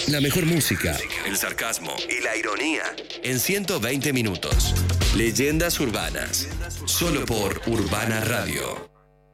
La mejor música, el sarcasmo y la ironía en 120 minutos. Leyendas urbanas, solo por Urbana Radio.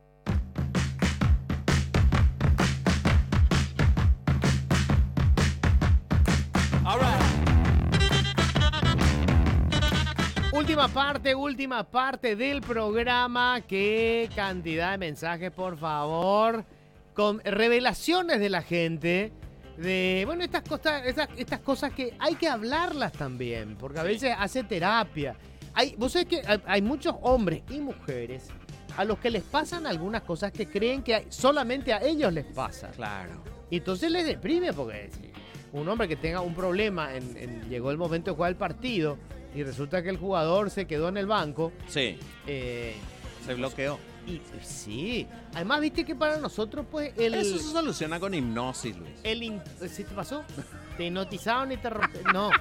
Última parte del programa. Qué cantidad de mensajes, por favor, con revelaciones de la gente. De, bueno, estas cosas que hay que hablarlas también, porque a veces hace terapia. Vos sabés que hay muchos hombres y mujeres a los que les pasan algunas cosas que creen que solamente a ellos les pasa. Claro. Y entonces les deprime, porque un hombre que tenga un problema, llegó el momento de jugar el partido y resulta que el jugador se quedó en el banco. Sí. Se bloqueó. Y sí, además viste que para nosotros pues eso se soluciona con hipnosis, Luis. ¿Sí te pasó? Te hipnotizaron y te rompieron. No,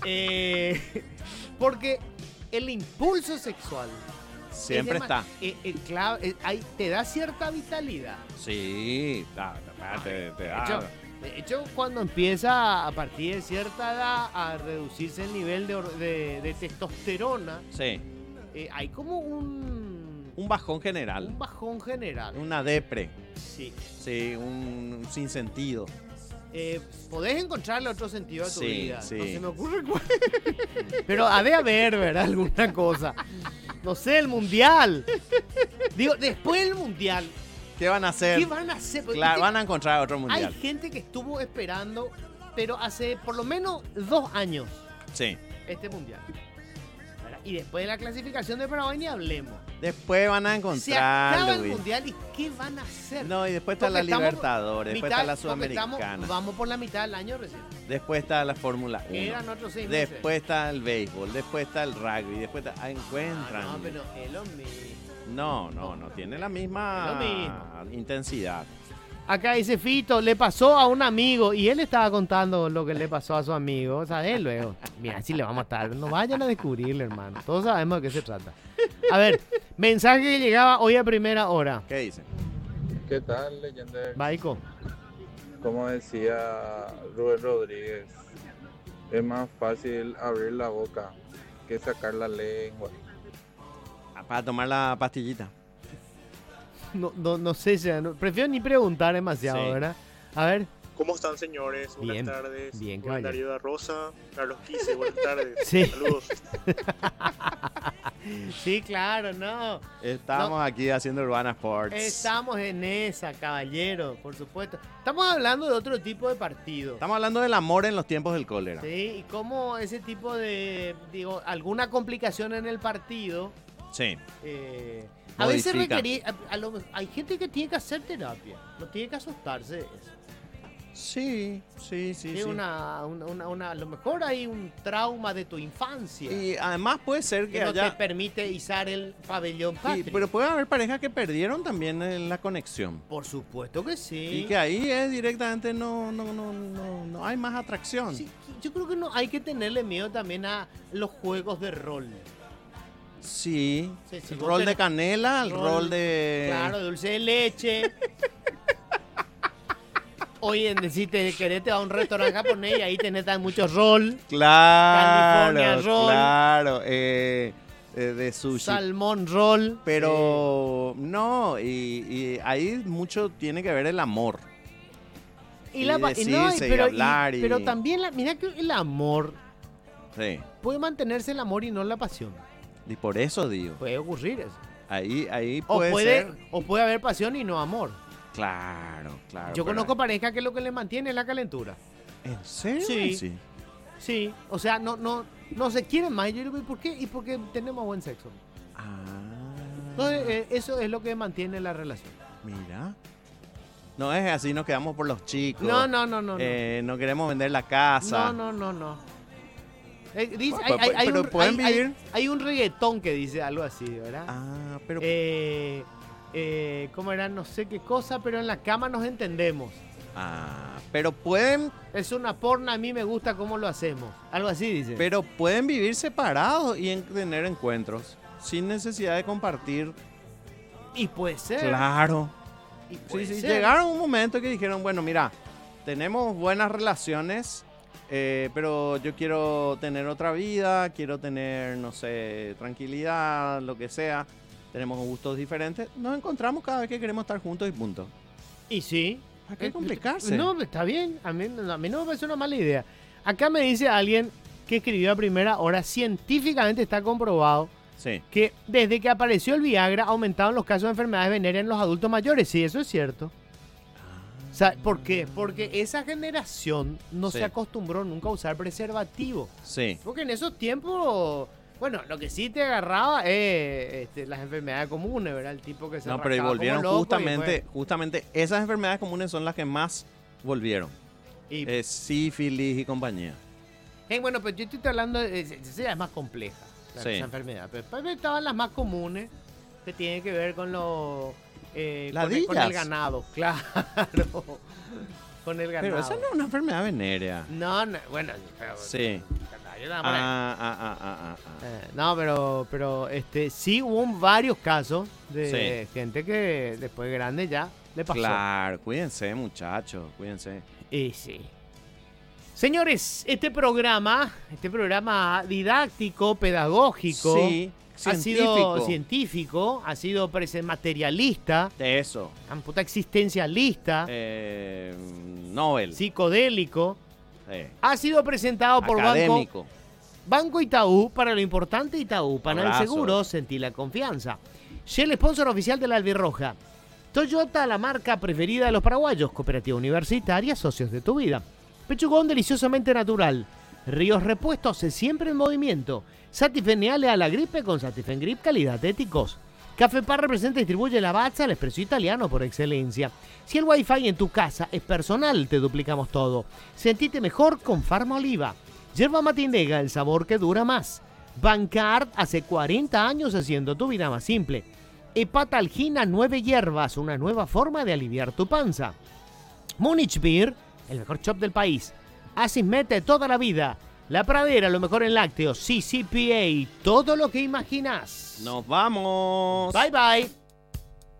porque el impulso sexual siempre está. Claro, te da cierta vitalidad. Sí, te da. De hecho, cuando empieza a partir de cierta edad a reducirse el nivel de testosterona, sí. Hay como un bajón general. Un bajón general. Una depre. Sí. Sí, un sinsentido. Podés encontrarle otro sentido a tu vida. Sí. No se me ocurre cuál. Pero ha de haber, ¿verdad? Alguna cosa. No sé, el mundial. Digo, después del mundial. ¿Qué van a hacer? Claro, van a encontrar otro mundial. Hay gente que estuvo esperando, pero hace por lo menos 2 años. Sí. Este mundial. Y después de la clasificación de Paraguay ni hablemos. Después van a encontrar. Se acaba el mundial y ¿qué van a hacer? No, y después está la Libertadores, después está la Sudamericana. Vamos por la mitad del año recién. Después está la Fórmula 1. Eran otros 6 meses. Después está el béisbol, después está el rugby, después encuentran. No, pero es lo mismo. No tiene la misma intensidad. Acá dice Fito, le pasó a un amigo y él estaba contando lo que le pasó a su amigo. ¿Sabes? Luego, mira, si le vamos a estar. No vayan a descubrirle, hermano. Todos sabemos de qué se trata. A ver, mensaje que llegaba hoy a primera hora. ¿Qué dice? ¿Qué tal, leyenda? Baico. Como decía Rubén Rodríguez, es más fácil abrir la boca que sacar la lengua. Para tomar la pastillita. No sé, prefiero ni preguntar demasiado, sí. ¿Verdad? A ver. ¿Cómo están, señores? Bien, buenas tardes. Bien, Juan Darío da Rosa, Carlos Quise, buenas tardes. Sí. Saludos. Sí, claro, no. Estamos aquí haciendo Urbana Sports. Estamos en esa, caballero, por supuesto. Estamos hablando de otro tipo de partido. Estamos hablando del amor en los tiempos del cólera. Sí, y cómo ese tipo de, alguna complicación en el partido. Sí. A veces hay gente que tiene que hacer terapia, no tiene que asustarse de eso. Sí. A lo mejor hay un trauma de tu infancia. Y además puede ser que no te permite izar el pabellón patrio. Pero puede haber parejas que perdieron también la conexión. Por supuesto que sí. Y que ahí es directamente no hay más atracción. Sí, yo creo que no hay que tenerle miedo también a los juegos de rol. Sí, el rol de canela, el rol de... Claro, dulce de leche. Oye, si te querés te va a un restaurante japonés y ahí tenés mucho rol. Claro, California roll. Claro, de sushi. Salmón roll. Pero no, y ahí mucho tiene que ver el amor. Pero también, mira que el amor... Sí. Puede mantenerse el amor y no la pasión. Y por eso digo. Puede ocurrir eso. Ahí puede ser. O puede haber pasión y no amor. Claro. Yo conozco parejas que lo que les mantiene es la calentura. ¿En serio? Sí. O sea, no se quieren más. Yo digo, ¿por qué? Y porque tenemos buen sexo. Entonces, eso es lo que mantiene la relación. Mira. No es así, nos quedamos por los chicos. No. No queremos vender la casa. No. Dice, pero pueden vivir. Hay un reggaetón que dice algo así, ¿verdad? Pero. ¿Cómo era? No sé qué cosa, pero en la cama nos entendemos. Pero pueden. Es una porna, a mí me gusta cómo lo hacemos. Algo así dice. Pero pueden vivir separados y tener encuentros sin necesidad de compartir. Y puede ser. Claro. Y puede Sí. ser. Llegaron un momento que dijeron, bueno, mira, tenemos buenas relaciones, pero yo quiero tener otra vida, quiero tener, no sé, tranquilidad, lo que sea. Tenemos gustos diferentes. Nos encontramos cada vez que queremos estar juntos y punto. Y sí. ¿Para qué complicarse? No, está bien. A mí no me parece una mala idea. Acá me dice alguien que escribió a primera hora, científicamente está comprobado Sí. que desde que apareció el Viagra aumentaron los casos de enfermedades venéreas en los adultos mayores. Sí, eso es cierto. O sea, ¿por qué? Porque esa generación no Sí. se acostumbró nunca a usar preservativo. Sí. Porque en esos tiempos, bueno, lo que sí te agarraba es las enfermedades comunes, ¿verdad? El tipo que se No, pero y rascaba como volvieron loco justamente esas enfermedades comunes son las que más volvieron. y Sífilis y compañía. bueno, pero yo estoy hablando esa ya es más compleja, Sí. esa enfermedad. Pero después estaban las más comunes que tienen que ver con lo con el ganado, claro. Con el ganado. Pero esa no es una enfermedad venérea. No, bueno, pero, Sí. yo nada más- Ah. No, pero sí hubo varios casos de Sí. gente que después grande ya le pasó. Claro, cuídense, muchachos, cuídense. Y sí. Señores, este programa didáctico, pedagógico, Sí, ha sido científico. científico, ha sido materialista, De eso. puta existencialista, Nobel. psicodélico, Sí. ha sido presentado por Académico. Banco Itaú, para lo importante Itaú, Panal Abrazo. Seguro, sentí la confianza. Shell, sponsor oficial de la Albirroja. Toyota, la marca preferida de los paraguayos. Cooperativa Universitaria, socios de tu vida. Pechugón deliciosamente natural. Ríos Repuestos, siempre en movimiento. Satifen leale a la gripe con Satifen Grip, calidad éticos. Café Par representa y distribuye la Lavazza, el expreso italiano por excelencia. Si el wifi en tu casa es personal, te duplicamos todo. Sentite mejor con Farma Oliva. Yerba Matindega, el sabor que dura más. Bancard, hace 40 años haciendo tu vida más simple. Hepatalgina 9 hierbas, una nueva forma de aliviar tu panza. Munich Beer, el mejor shop del país. Asismete toda la vida. La Pradera, lo mejor en lácteos. CCPA, todo lo que imaginas. Nos vamos. Bye bye.